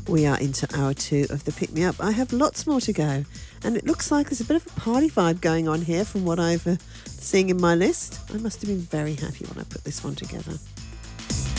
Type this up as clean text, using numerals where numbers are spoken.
We are into hour 2 of the Pick Me Up. I have lots more to go, and it looks like there's a bit of a party vibe going on here from what I've seeing in my list. I must have been very happy when I put this one together.